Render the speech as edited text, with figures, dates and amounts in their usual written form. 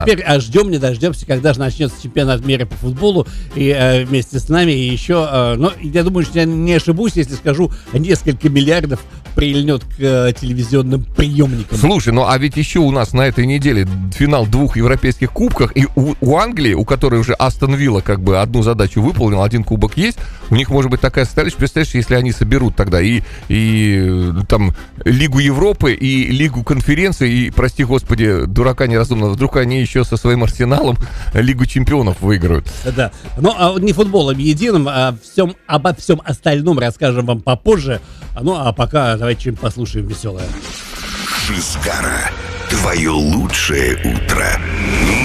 Теперь ждем, не дождемся, когда же начнется чемпионат мира по футболу, и вместе с нами и еще, но я думаю, что я не ошибусь, если скажу, несколько миллиардов прильнет к телевизионным приемникам. Слушай, ну а ведь еще у нас на этой неделе финал 2 европейских кубков, и у Англии, у которой уже Астон Вилла как бы одну задачу выполнил, 1 кубок есть, у них может быть такая составляющая, представляешь, если они соберут тогда и там Лигу Европы, и Лигу конференций, и, прости господи, дурака неразумного, вдруг они еще со своим Арсеналом Лигу чемпионов выиграют. Да, но не футболом единым, обо всем остальном расскажем вам попозже. Ну а пока давайте что-нибудь послушаем веселое. Шизгара. Твое лучшее утро.